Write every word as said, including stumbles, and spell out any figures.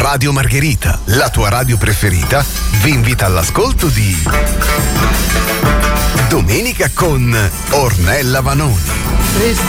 Radio Margherita, la tua radio preferita, vi invita all'ascolto di Domenica con Ornella Vanoni. Triste